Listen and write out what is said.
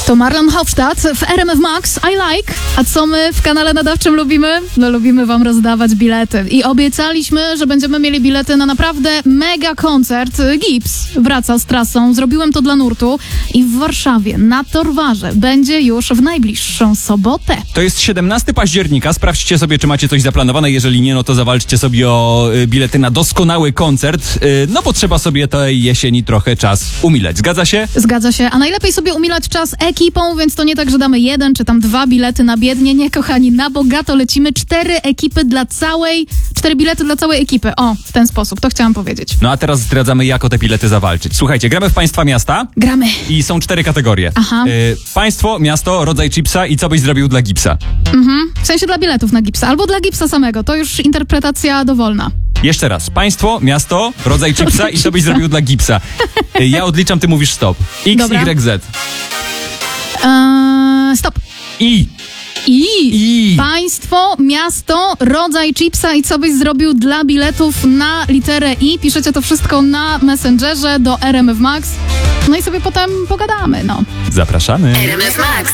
To Marlon Hofstadt w RMF Max I Like. A co my w kanale nadawczym lubimy? No lubimy wam rozdawać bilety. I obiecaliśmy, że będziemy mieli bilety na naprawdę mega koncert. Gips wraca z trasą. Zrobiłem to dla nurtu. I w Warszawie na Torwarze będzie już w najbliższą sobotę. To jest 17 października. Sprawdźcie sobie, czy macie coś zaplanowane. Jeżeli nie, no to zawalczcie sobie o bilety na doskonały koncert. No bo trzeba sobie tej jesieni trochę czas umilać. Zgadza się? Zgadza się. A najlepiej sobie umilać czas ekipą, więc to nie tak, że damy 1 czy tam 2 bilety na biednie. Nie, kochani, na bogato lecimy. 4 bilety dla całej ekipy. O, w ten sposób. To chciałam powiedzieć. No a teraz zdradzamy, jak o te bilety zawalczyć. Słuchajcie, gramy w Państwa Miasta. Gramy. I są 4 kategorie. Aha. Państwo, miasto, rodzaj chipsa i co byś zrobił dla gipsa. W sensie dla biletów na gipsa. Albo dla gipsa samego. To już interpretacja dowolna. Jeszcze raz. Państwo, miasto, rodzaj chipsa i co byś zrobił dla gipsa. Ja odliczam, ty mówisz stop. X, Dobra. Y, Z. Stop. I. Państwo, miasto, rodzaj chipsa i co byś zrobił dla biletów na literę I. Piszecie to wszystko na Messengerze do RMF Max. No i sobie potem pogadamy, no. Zapraszamy. RMF Max.